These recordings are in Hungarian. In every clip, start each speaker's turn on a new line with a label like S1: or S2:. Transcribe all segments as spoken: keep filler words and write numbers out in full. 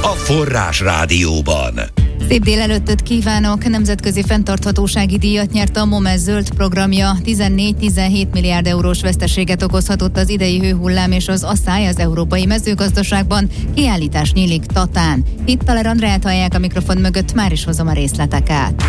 S1: a Forrás Rádióban.
S2: Szép délelőttöt kívánok! Nemzetközi fenntarthatósági díjat nyert a MOME zöld programja. tizennégy-tizenhét milliárd eurós veszteséget okozhatott az idei hőhullám és az asszály az európai mezőgazdaságban. Kiállítás nyílik Tatán. Itt Taler Andreát hallják a mikrofon mögött, már is hozom a részleteket.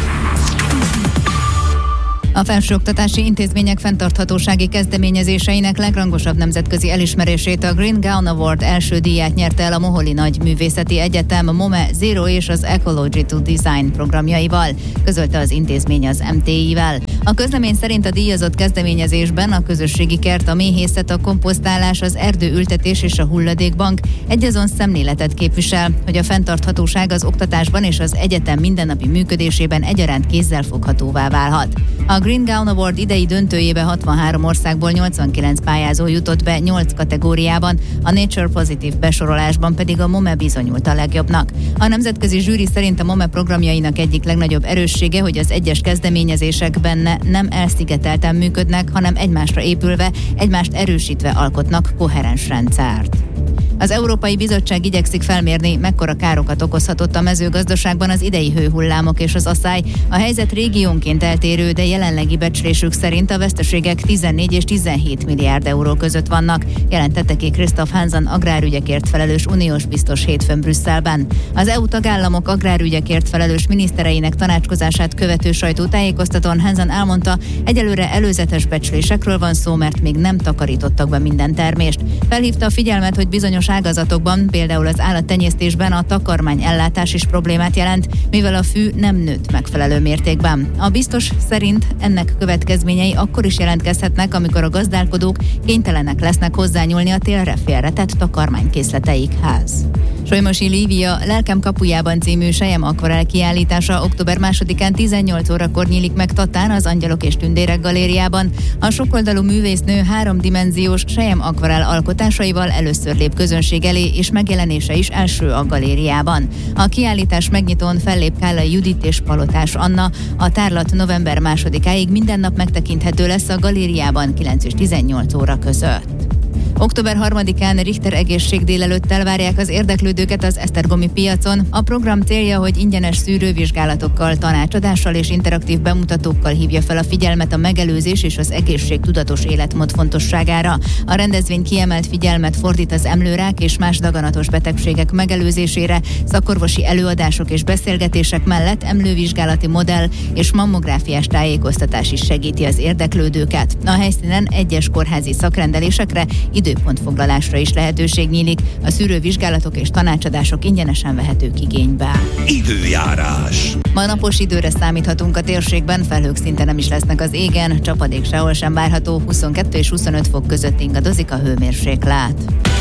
S2: A felsőoktatási intézmények fenntarthatósági kezdeményezéseinek legrangosabb nemzetközi elismerését, a Green Gown Award első díját nyerte el a Moholi Nagy Művészeti Egyetem MOME Zero és az Ecology to Design programjaival, közölte az intézmény az em té i-vel. A közlemény szerint a díjazott kezdeményezésben a közösségi kert, a méhészet, a komposztálás, az erdőültetés és a hulladékbank egyazon szemléletet képvisel, hogy a fenntarthatóság az oktatásban és az egyetem mindennapi működésében egyaránt kézzelfoghatóvá válhat. A Green Gown Award idei döntőjébe hatvanhárom országból nyolcvankilenc pályázó jutott be nyolc kategóriában, a Nature Positive besorolásban pedig a MOME bizonyult a legjobbnak. A nemzetközi zsűri szerint a MOME programjainak egyik legnagyobb erőssége, hogy az egyes kezdeményezések benne nem elszigetelten működnek, hanem egymásra épülve, egymást erősítve alkotnak koherens rendszert. Az Európai Bizottság igyekszik felmérni, mekkora károkat okozhatott a mezőgazdaságban az idei hőhullámok és az asszály. A helyzet régiónként eltérő, de jelenlegi becslésük szerint a veszteségek tizennégy és tizenhét milliárd euró között vannak, jelentette ki Christoph Hansen agrárügyekért felelős uniós biztos hétfőn Brüsszelben. Az é u tagállamok agrárügyekért felelős minisztereinek tanácskozását követő sajtótájékoztatón Hansen elmondta, egyelőre előzetes becslésekről van szó, mert még nem takarítottak be minden termést. Felhívta a figyelmet, hogy bizonyos ágazatokban, például az állattenyésztésben a takarmány ellátás is problémát jelent, mivel a fű nem nőtt megfelelő mértékben. A biztos szerint ennek következményei akkor is jelentkezhetnek, amikor a gazdálkodók kénytelenek lesznek hozzányúlni a télre félretett takarmánykészleteikhez. Solymosi Lívia Lelkem kapujában című sejem akvarell kiállítása október másodikán tizennyolc órakor nyílik meg Tatán, az Angyalok és Tündérek galériában. A sokoldalú művésznő háromdimenziós sejem akvarell alkotásaival először lép közönség elé, és megjelenése is első a galériában. A kiállítás megnyitón fellép Kállai Judit és Palotás Anna. A tárlat november másodikáig minden nap megtekinthető lesz a galériában kilenc és tizennyolc óra között. október harmadikán Richter egészségdélelőttel várják az érdeklődőket az esztergomi piacon. A program célja, hogy ingyenes szűrővizsgálatokkal, tanácsadással és interaktív bemutatókkal hívja fel a figyelmet a megelőzés és az egészségtudatos életmód fontosságára. A rendezvény kiemelt figyelmet fordít az emlőrák és más daganatos betegségek megelőzésére, szakorvosi előadások és beszélgetések mellett emlővizsgálati modell és mammográfiás tájékoztatás is segíti az érdeklődőket. A helyszínen egyes kórházi szakrendelésekre, időpontfoglalásra is lehetőség nyílik. A szűrővizsgálatok és tanácsadások ingyenesen vehetők igénybe.
S1: Időjárás.
S2: Ma napos időre számíthatunk a térségben, felhők szinte nem is lesznek az égen, csapadék sehol sem várható, huszonkettő és huszonöt fok között ingadozik a hőmérséklet.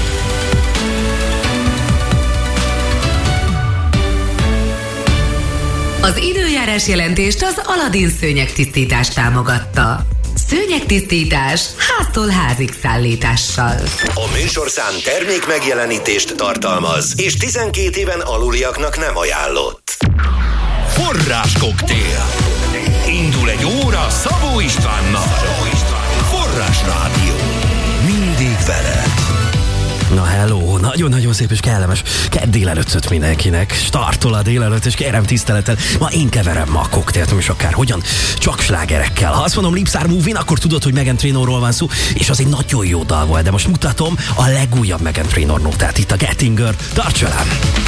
S3: Az időjárás jelentést az Aladin szőnyegtisztítás támogatta. Szőnyegtisztítás háztól házig szállítással.
S1: A műsorszám termék megjelenítést tartalmaz, és tizenkét éven aluliaknak nem ajánlott. Forráskoktél. Indul egy óra Szabó Istvánnal. Forrás Rádió. Mindig veled.
S4: Na hello, nagyon-nagyon szép és kellemes kedd délelőttöt mindenkinek. Startol a délelőtt, és kérem tisztelettel, ma én keverem ma a koktélt, nem is akár hogyan, csak slágerekkel. Ha azt mondom Lipszár Movin, akkor tudod, hogy Meghan Trainorról van szó, és az egy nagyon jó dal volt, de most mutatom a legújabb Meghan Trainor nótát itt a Getting Girl. Tarts velem!